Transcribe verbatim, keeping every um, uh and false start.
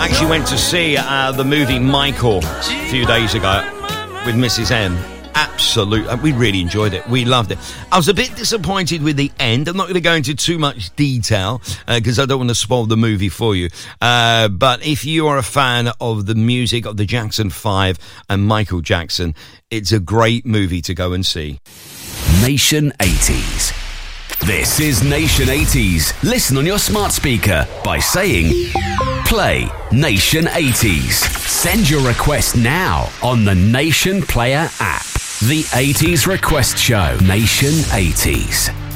Actually went to see uh, the movie Michael a few days ago with Missus M. Absolutely. We really enjoyed it. We loved it. I was a bit disappointed with the end. I'm not going to go into too much detail because uh, I don't want to spoil the movie for you. Uh, but if you are a fan of the music of the Jackson five and Michael Jackson, it's a great movie to go and see. Nation eighties. This is Nation eighties. Listen on your smart speaker by saying play Nation eighties. Send your request now on the Nation Player app. The eighties Request Show. Nation eighties.